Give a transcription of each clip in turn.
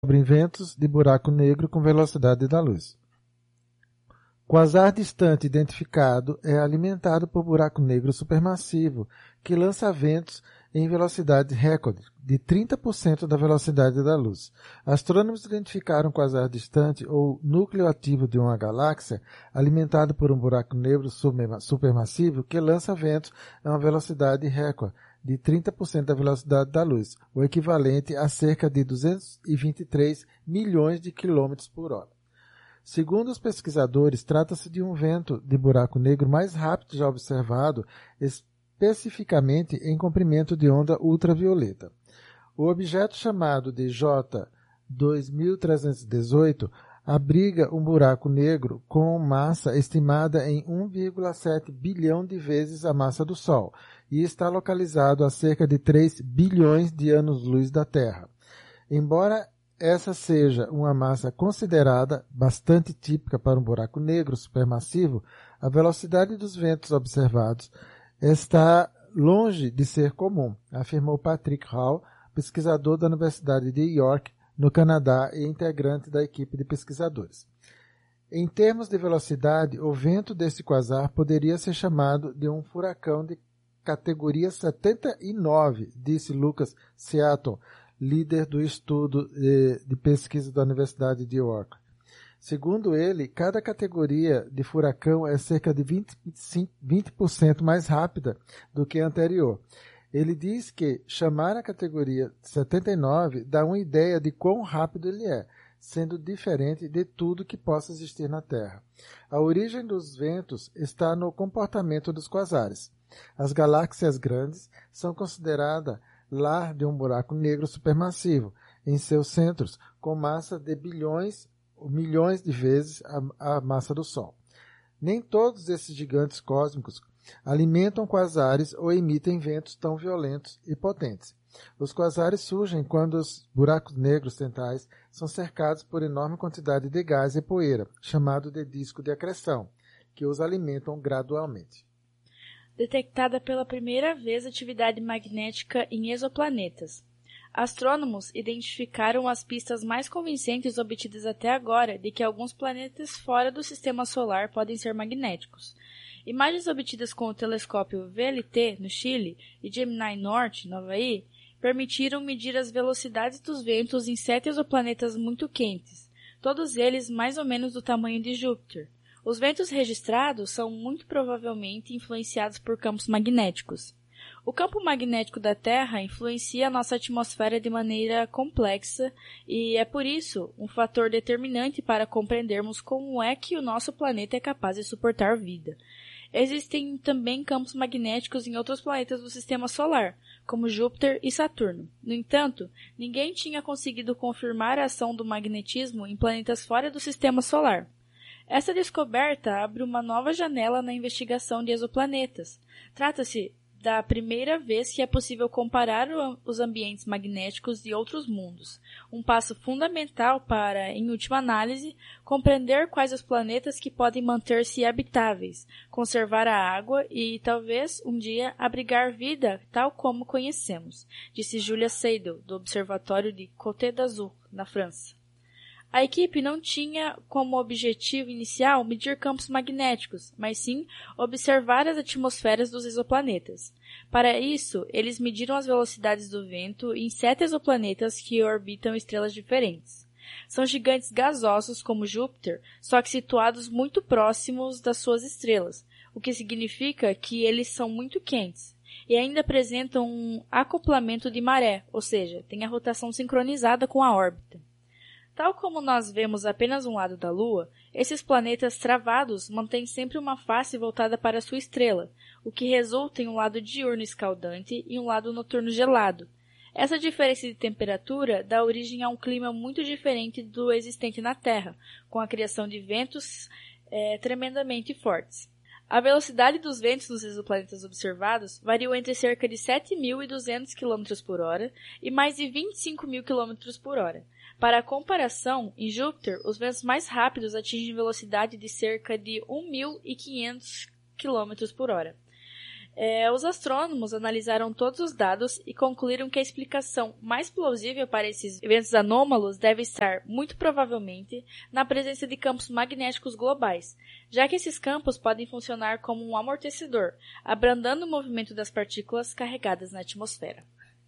descobrem ventos de buraco negro com velocidade da luz. Quasar distante identificado é alimentado por buraco negro supermassivo, que lança ventos em velocidade recorde, de 30% da velocidade da luz. Astrônomos identificaram um quasar distante, ou núcleo ativo de uma galáxia, alimentado por um buraco negro supermassivo, que lança ventos a uma velocidade recorde, de 30% da velocidade da luz, o equivalente a cerca de 223 milhões de quilômetros por hora. Segundo os pesquisadores, trata-se de um vento de buraco negro mais rápido já observado, especificamente em comprimento de onda ultravioleta. O objeto chamado de J2318 abriga um buraco negro com massa estimada em 1,7 bilhão de vezes a massa do Sol e está localizado a cerca de 3 bilhões de anos-luz da Terra. Embora essa seja uma massa considerada bastante típica para um buraco negro supermassivo, a velocidade dos ventos observados está longe de ser comum, afirmou Patrick Hall, pesquisador da Universidade de York, no Canadá e integrante da equipe de pesquisadores. Em termos de velocidade, o vento desse quasar poderia ser chamado de um furacão de categoria 79, disse Lucas Seaton, líder do estudo de pesquisa da Universidade de York. Segundo ele, cada categoria de furacão é cerca de 20% mais rápida do que a anterior. Ele diz que chamar a categoria 79 dá uma ideia de quão rápido ele é, sendo diferente de tudo que possa existir na Terra. A origem dos ventos está no comportamento dos quasares. As galáxias grandes são consideradas lar de um buraco negro supermassivo, em seus centros, com massa de milhões de vezes a massa do Sol. Nem todos esses gigantes cósmicos alimentam quasares ou emitem ventos tão violentos e potentes. Os quasares surgem quando os buracos negros centrais são cercados por enorme quantidade de gás e poeira, chamado de disco de acreção, que os alimentam gradualmente. Detectada pela primeira vez atividade magnética em exoplanetas. Astrônomos identificaram as pistas mais convincentes obtidas até agora de que alguns planetas fora do Sistema Solar podem ser magnéticos. Imagens obtidas com o telescópio VLT, no Chile, e Gemini Norte, no Havaí, permitiram medir as velocidades dos ventos em 7 exoplanetas muito quentes, todos eles mais ou menos do tamanho de Júpiter. Os ventos registrados são muito provavelmente influenciados por campos magnéticos. O campo magnético da Terra influencia a nossa atmosfera de maneira complexa e é por isso um fator determinante para compreendermos como é que o nosso planeta é capaz de suportar vida. Existem também campos magnéticos em outros planetas do Sistema Solar, como Júpiter e Saturno. No entanto, ninguém tinha conseguido confirmar a ação do magnetismo em planetas fora do Sistema Solar. Essa descoberta abre uma nova janela na investigação de exoplanetas. Trata-se da primeira vez que é possível comparar os ambientes magnéticos de outros mundos, um passo fundamental para, em última análise, compreender quais os planetas que podem manter-se habitáveis, conservar a água e, talvez, um dia, abrigar vida tal como conhecemos, disse Julia Seidel, do Observatório de Côte d'Azur, na França. A equipe não tinha como objetivo inicial medir campos magnéticos, mas sim observar as atmosferas dos exoplanetas. Para isso, eles mediram as velocidades do vento em 7 exoplanetas que orbitam estrelas diferentes. São gigantes gasosos como Júpiter, só que situados muito próximos das suas estrelas, o que significa que eles são muito quentes. E ainda apresentam um acoplamento de maré, ou seja, têm a rotação sincronizada com a órbita. Tal como nós vemos apenas um lado da Lua, esses planetas travados mantêm sempre uma face voltada para sua estrela, o que resulta em um lado diurno escaldante e um lado noturno gelado. Essa diferença de temperatura dá origem a um clima muito diferente do existente na Terra, com a criação de ventos tremendamente fortes. A velocidade dos ventos nos exoplanetas observados variou entre cerca de 7.200 km por hora e mais de 25.000 km por hora. Para a comparação, em Júpiter, os ventos mais rápidos atingem velocidade de cerca de 1.500 km por hora. Os astrônomos analisaram todos os dados e concluíram que a explicação mais plausível para esses eventos anômalos deve estar, muito provavelmente, na presença de campos magnéticos globais, já que esses campos podem funcionar como um amortecedor, abrandando o movimento das partículas carregadas na atmosfera.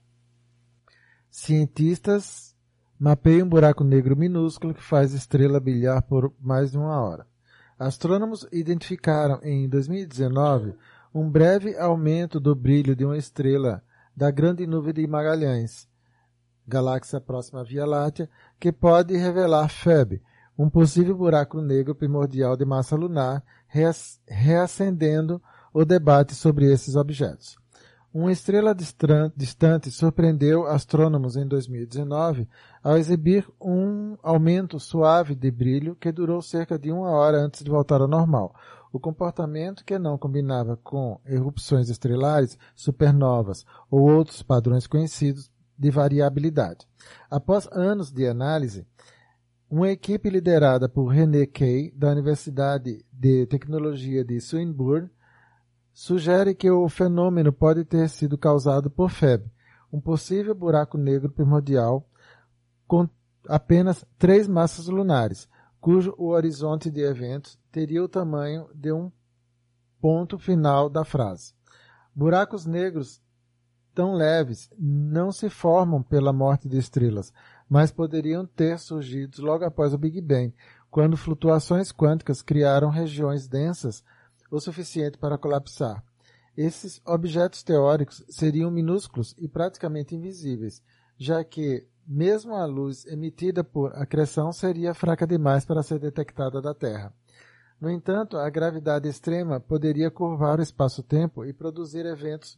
Cientistas mapeiam um buraco negro minúsculo que faz estrela brilhar por mais de 1 hora. Astrônomos identificaram em 2019 um breve aumento do brilho de uma estrela da Grande Nuvem de Magalhães, galáxia próxima à Via Láctea, que pode revelar Phoebe, um possível buraco negro primordial de massa lunar, reacendendo o debate sobre esses objetos. Uma estrela distante surpreendeu astrônomos em 2019 ao exibir um aumento suave de brilho que durou cerca de 1 hora antes de voltar ao normal. O comportamento, que não combinava com erupções estelares, supernovas ou outros padrões conhecidos de variabilidade. Após anos de análise, uma equipe liderada por René Kay, da Universidade de Tecnologia de Swinburne, sugere que o fenômeno pode ter sido causado por Phoebe, um possível buraco negro primordial com apenas 3 massas lunares, cujo o horizonte de eventos teria o tamanho de um ponto final da frase. Buracos negros tão leves não se formam pela morte de estrelas, mas poderiam ter surgido logo após o Big Bang, quando flutuações quânticas criaram regiões densas o suficiente para colapsar. Esses objetos teóricos seriam minúsculos e praticamente invisíveis, já que mesmo a luz emitida por acreção seria fraca demais para ser detectada da Terra. No entanto, a gravidade extrema poderia curvar o espaço-tempo e produzir eventos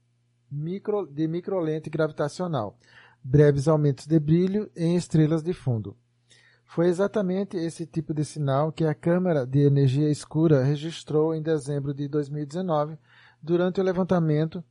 de microlente gravitacional, breves aumentos de brilho em estrelas de fundo. Foi exatamente esse tipo de sinal que a Câmara de Energia Escura registrou em dezembro de 2019, durante o levantamento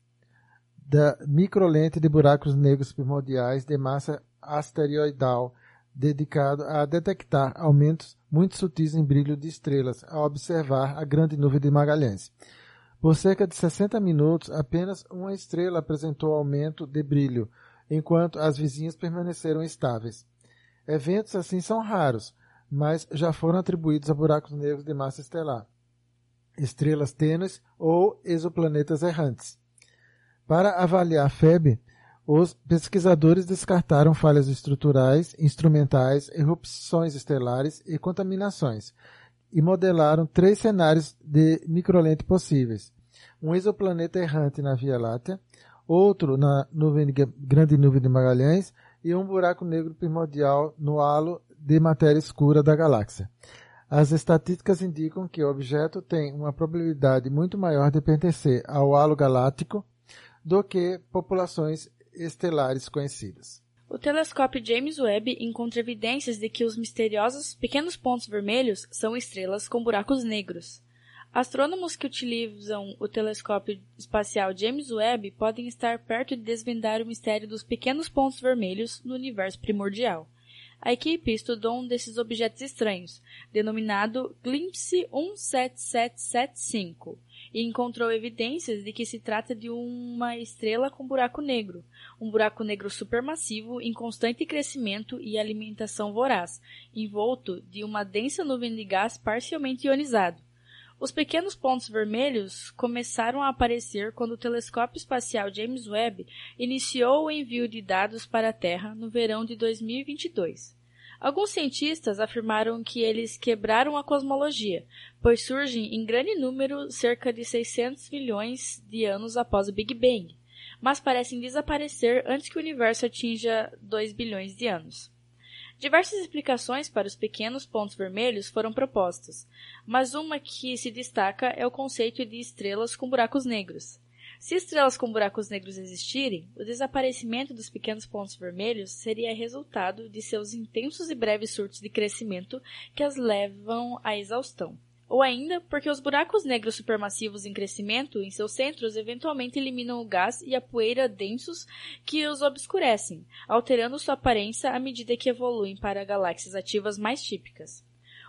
da microlente de buracos negros primordiais de massa asteroidal, dedicado a detectar aumentos muito sutis em brilho de estrelas ao observar a Grande Nuvem de Magalhães. Por cerca de 60 minutos, apenas uma estrela apresentou aumento de brilho, enquanto as vizinhas permaneceram estáveis. Eventos assim são raros, mas já foram atribuídos a buracos negros de massa estelar, estrelas tênues ou exoplanetas errantes. Para avaliar Phoebe, os pesquisadores descartaram falhas estruturais, instrumentais, erupções estelares e contaminações, e modelaram 3 cenários de microlente possíveis: um exoplaneta errante na Via Láctea, outro na Grande Nuvem de Magalhães e um buraco negro primordial no halo de matéria escura da galáxia. As estatísticas indicam que o objeto tem uma probabilidade muito maior de pertencer ao halo galáctico do que populações estelares conhecidas. O telescópio James Webb encontra evidências de que os misteriosos pequenos pontos vermelhos são estrelas com buracos negros. Astrônomos que utilizam o telescópio espacial James Webb podem estar perto de desvendar o mistério dos pequenos pontos vermelhos no universo primordial. A equipe estudou um desses objetos estranhos, denominado Glimpse 17775, e encontrou evidências de que se trata de uma estrela com buraco negro, um buraco negro supermassivo em constante crescimento e alimentação voraz, envolto de uma densa nuvem de gás parcialmente ionizado. Os pequenos pontos vermelhos começaram a aparecer quando o telescópio espacial James Webb iniciou o envio de dados para a Terra no verão de 2022. Alguns cientistas afirmaram que eles quebraram a cosmologia, pois surgem em grande número cerca de 600 milhões de anos após o Big Bang, mas parecem desaparecer antes que o universo atinja 2 bilhões de anos. Diversas explicações para os pequenos pontos vermelhos foram propostas, mas uma que se destaca é o conceito de estrelas com buracos negros. Se estrelas com buracos negros existirem, o desaparecimento dos pequenos pontos vermelhos seria resultado de seus intensos e breves surtos de crescimento que as levam à exaustão. Ou ainda porque os buracos negros supermassivos em crescimento em seus centros eventualmente eliminam o gás e a poeira densos que os obscurecem, alterando sua aparência à medida que evoluem para galáxias ativas mais típicas.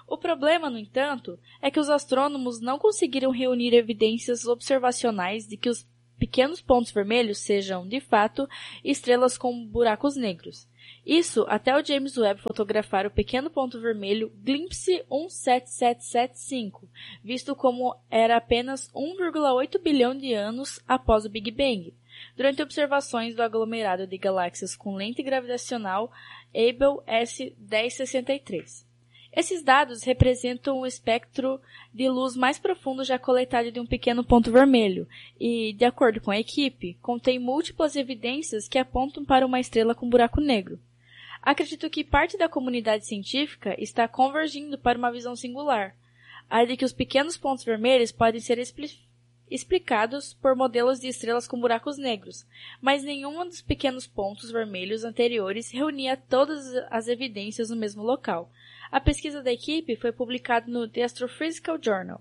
O problema, no entanto, é que os astrônomos não conseguiram reunir evidências observacionais de que os pequenos pontos vermelhos sejam, de fato, estrelas com buracos negros. Isso até o James Webb fotografar o pequeno ponto vermelho Glimpse 17775, visto como era apenas 1,8 bilhão de anos após o Big Bang, durante observações do aglomerado de galáxias com lente gravitacional Abell S1063. Esses dados representam o espectro de luz mais profundo já coletado de um pequeno ponto vermelho e, de acordo com a equipe, contém múltiplas evidências que apontam para uma estrela com buraco negro. Acredito que parte da comunidade científica está convergindo para uma visão singular, a de que os pequenos pontos vermelhos podem ser explicados por modelos de estrelas com buracos negros, mas nenhum dos pequenos pontos vermelhos anteriores reunia todas as evidências no mesmo local. A pesquisa da equipe foi publicada no The Astrophysical Journal.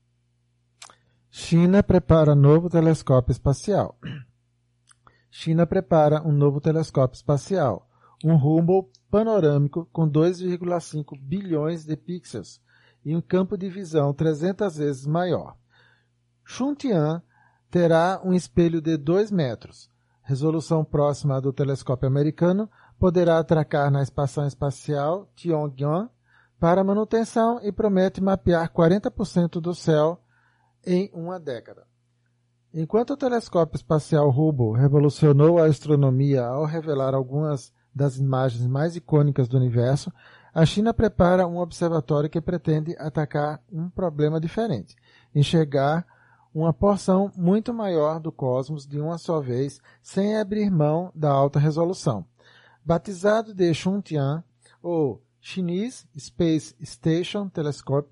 China prepara novo telescópio espacial. China prepara um novo telescópio espacial, um Hubble panorâmico com 2,5 bilhões de pixels e um campo de visão 300 vezes maior. Xuntian terá um espelho de 2 metros. Resolução próxima do telescópio americano, poderá atracar na estação espacial Tiangong para manutenção e promete mapear 40% do céu em uma década. Enquanto o telescópio espacial Hubble revolucionou a astronomia ao revelar algumas das imagens mais icônicas do universo, a China prepara um observatório que pretende atacar um problema diferente, enxergar uma porção muito maior do cosmos de uma só vez, sem abrir mão da alta resolução. Batizado de Xuntian, ou Chinese Space Station Telescope,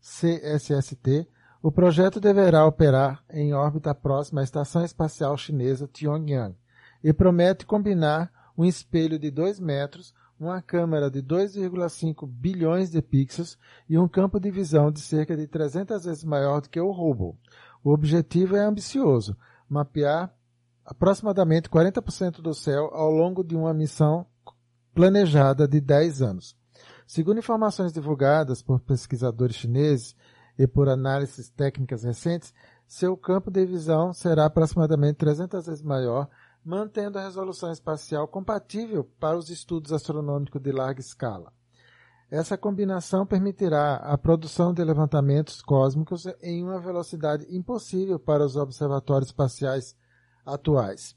CSST, o projeto deverá operar em órbita próxima à Estação Espacial Chinesa Tiangong e promete combinar um espelho de 2 metros, uma câmera de 2,5 bilhões de pixels e um campo de visão de cerca de 300 vezes maior do que o Hubble. O objetivo é ambicioso, mapear aproximadamente 40% do céu ao longo de uma missão planejada de 10 anos. Segundo informações divulgadas por pesquisadores chineses e por análises técnicas recentes, seu campo de visão será aproximadamente 300 vezes maior, mantendo a resolução espacial compatível para os estudos astronômicos de larga escala. Essa combinação permitirá a produção de levantamentos cósmicos em uma velocidade impossível para os observatórios espaciais atuais.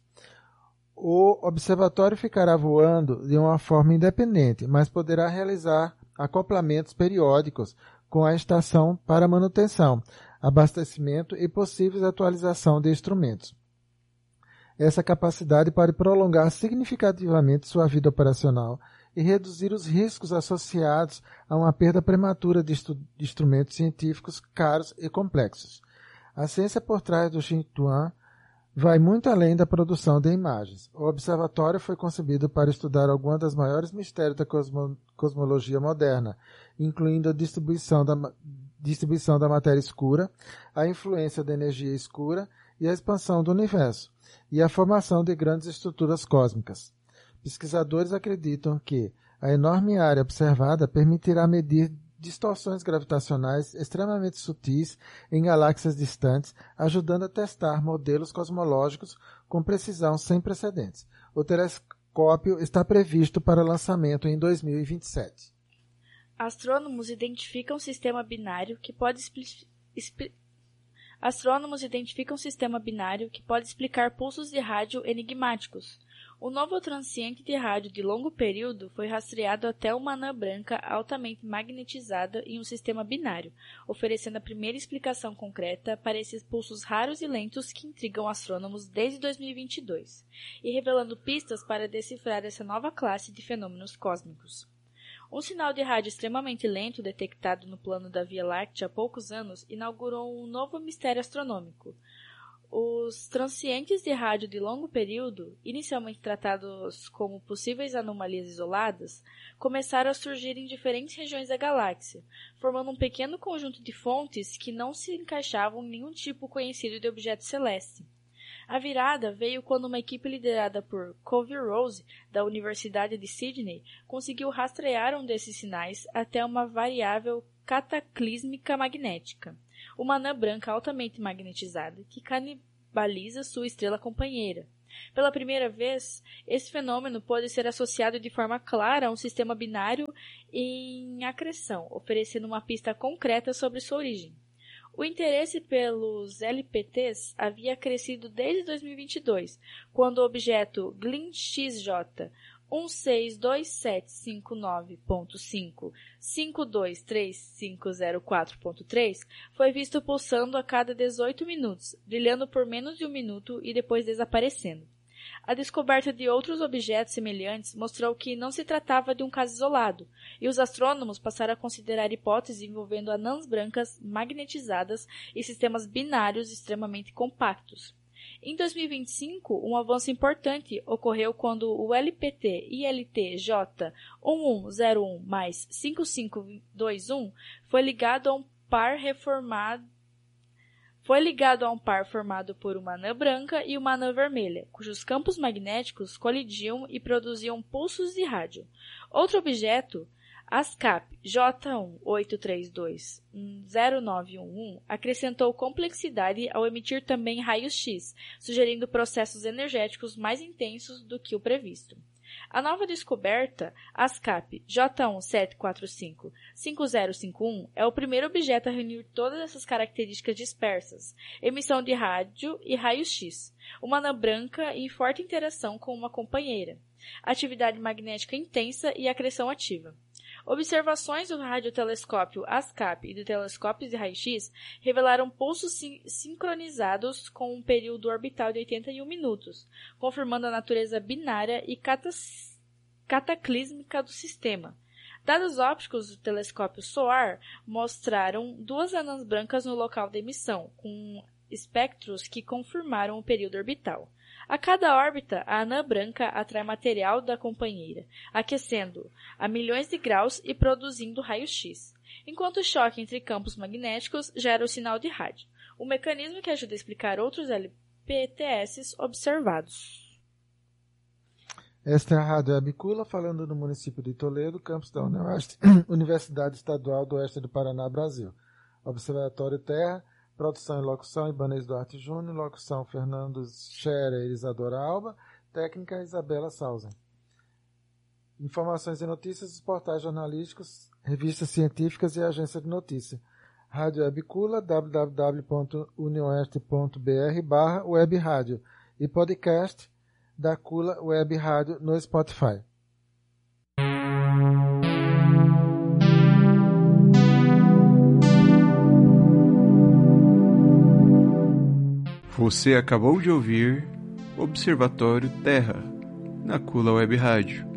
O observatório ficará voando de uma forma independente, mas poderá realizar acoplamentos periódicos com a estação para manutenção, abastecimento e possíveis atualização de instrumentos. Essa capacidade pode prolongar significativamente sua vida operacional e reduzir os riscos associados a uma perda prematura de instrumentos científicos caros e complexos. A ciência por trás do Xintuan vai muito além da produção de imagens. O observatório foi concebido para estudar alguns dos maiores mistérios da cosmologia moderna, incluindo a distribuição da matéria escura, a influência da energia escura e a expansão do universo, e a formação de grandes estruturas cósmicas. Pesquisadores acreditam que a enorme área observada permitirá medir distorções gravitacionais extremamente sutis em galáxias distantes, ajudando a testar modelos cosmológicos com precisão sem precedentes. O telescópio está previsto para lançamento em 2027. Astrônomos identificam um sistema binário que pode explicar pulsos de rádio enigmáticos. O novo transiente de rádio de longo período foi rastreado até uma anã branca altamente magnetizada em um sistema binário, oferecendo a primeira explicação concreta para esses pulsos raros e lentos que intrigam astrônomos desde 2022, e revelando pistas para decifrar essa nova classe de fenômenos cósmicos. Um sinal de rádio extremamente lento detectado no plano da Via Láctea há poucos anos inaugurou um novo mistério astronômico. Os transientes de rádio de longo período, inicialmente tratados como possíveis anomalias isoladas, começaram a surgir em diferentes regiões da galáxia, formando um pequeno conjunto de fontes que não se encaixavam em nenhum tipo conhecido de objeto celeste. A virada veio quando uma equipe liderada por Covey Rose, da Universidade de Sydney, conseguiu rastrear um desses sinais até uma variável cataclísmica magnética, uma anã branca altamente magnetizada que canibaliza sua estrela companheira. Pela primeira vez, esse fenômeno pode ser associado de forma clara a um sistema binário em acreção, oferecendo uma pista concreta sobre sua origem. O interesse pelos LPTs havia crescido desde 2022, quando o objeto GLIN-XJ 162759.5 523504.3 foi visto pulsando a cada 18 minutos, brilhando por menos de um minuto e depois desaparecendo. A descoberta de outros objetos semelhantes mostrou que não se tratava de um caso isolado, e os astrônomos passaram a considerar hipóteses envolvendo anãs brancas magnetizadas e sistemas binários extremamente compactos. Em 2025, um avanço importante ocorreu quando o LPT ILT-J 1101+5521 foi ligado a um par formado por uma anã branca e uma anã vermelha, cujos campos magnéticos colidiam e produziam pulsos de rádio. Outro objeto, ASCAP J1832091, acrescentou complexidade ao emitir também raios-x, sugerindo processos energéticos mais intensos do que o previsto. A nova descoberta, ASCAP J17455051, é o primeiro objeto a reunir todas essas características dispersas: emissão de rádio e raio-x, uma anã branca em forte interação com uma companheira, atividade magnética intensa e acreção ativa. Observações do radiotelescópio ASCAP e do telescópio de raio-x revelaram pulsos sincronizados com um período orbital de 81 minutos, confirmando a natureza binária e cataclísmica do sistema. Dados ópticos do telescópio SOAR mostraram duas anãs brancas no local da emissão, com espectros que confirmaram o período orbital. A cada órbita, a anã branca atrai material da companheira, aquecendo a milhões de graus e produzindo raio-x, enquanto o choque entre campos magnéticos gera o sinal de rádio, um mecanismo que ajuda a explicar outros LPTS observados. Esta é a Rádio Abicula, falando do município de Toledo, campus da Universidade Estadual do Oeste do Paraná, Brasil. Observatório Terra, produção e locução, Ibanez Duarte Júnior, locução Fernando Scherer e Isadora Alba, técnica Isabela Sausen. Informações e notícias dos portais jornalísticos, revistas científicas e agência de notícia. Rádio Abicula, www.unioeste.br/webradio e podcast da Cula Web Rádio no Spotify. Você acabou de ouvir Observatório Terra, na Cula Web Rádio.